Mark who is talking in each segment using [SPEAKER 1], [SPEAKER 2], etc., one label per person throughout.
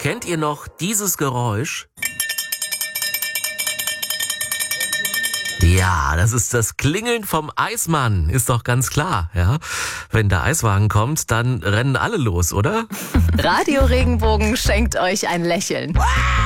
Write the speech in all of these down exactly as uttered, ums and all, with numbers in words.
[SPEAKER 1] Kennt ihr noch dieses Geräusch? Ja, das ist das Klingeln vom Eismann, ist doch ganz klar, ja. Wenn der Eiswagen kommt, dann rennen alle los, oder?
[SPEAKER 2] Radio Regenbogen schenkt euch ein Lächeln.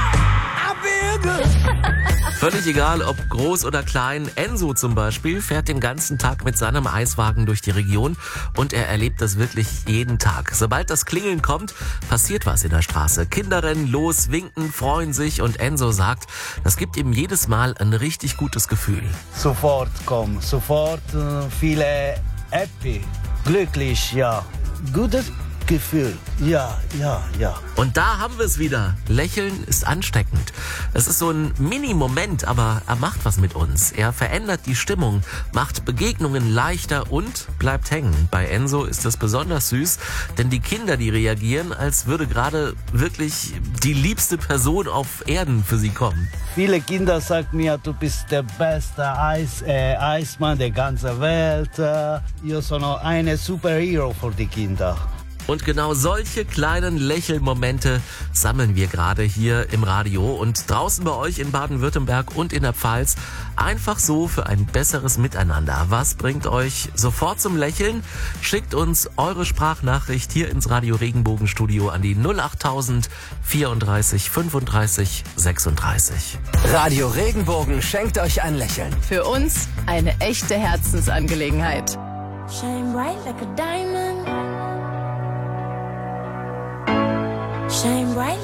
[SPEAKER 1] Völlig egal, ob groß oder klein, Enzo zum Beispiel fährt den ganzen Tag mit seinem Eiswagen durch die Region und er erlebt das wirklich jeden Tag. Sobald das Klingeln kommt, passiert was in der Straße. Kinder rennen los, winken, freuen sich und Enzo sagt, das gibt ihm jedes Mal ein richtig gutes Gefühl.
[SPEAKER 3] Sofort kommen, sofort äh, viele happy, glücklich, ja, gutes Gefühl, ja, ja, ja.
[SPEAKER 1] Und da haben wir es wieder. Lächeln ist ansteckend. Es ist so ein Mini-Moment, aber er macht was mit uns. Er verändert die Stimmung, macht Begegnungen leichter und bleibt hängen. Bei Enzo ist das besonders süß, denn die Kinder, die reagieren, als würde gerade wirklich die liebste Person auf Erden für sie kommen.
[SPEAKER 3] Viele Kinder sagen mir, du bist der beste Eis, äh, Eismann der ganzen Welt. Äh, ich sono eine Superhero für die Kinder.
[SPEAKER 1] Und genau solche kleinen Lächelmomente sammeln wir gerade hier im Radio und draußen bei euch in Baden-Württemberg und in der Pfalz. Einfach so für ein besseres Miteinander. Was bringt euch sofort zum Lächeln? Schickt uns eure Sprachnachricht hier ins Radio Regenbogen Studio an die null achttausend vierunddreißig fünfunddreißig sechsunddreißig.
[SPEAKER 4] Radio Regenbogen schenkt euch ein Lächeln.
[SPEAKER 2] Für uns eine echte Herzensangelegenheit.
[SPEAKER 5] Shine bright like a diamond. Shine bright.